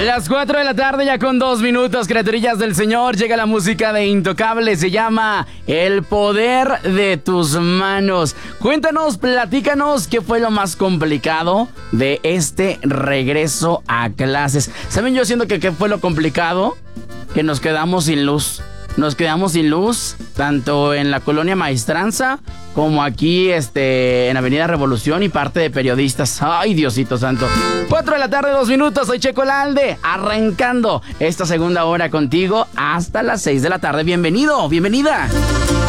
Las 4 de la tarde ya con 2 minutos, criaturillas del Señor. Llega la música de Intocable, se llama El Poder de Tus Manos. Cuéntanos, platícanos qué fue lo más complicado de este regreso a clases. ¿Saben? Yo siento que qué fue lo complicado, que nos quedamos sin luz. Nos quedamos sin luz, tanto en la Colonia Maestranza como aquí en Avenida Revolución y parte de periodistas. ¡Ay, Diosito santo! 4 de la tarde, 2 minutos, soy Checo Lalde, arrancando esta segunda hora contigo hasta las 6 de la tarde. Bienvenido, bienvenida.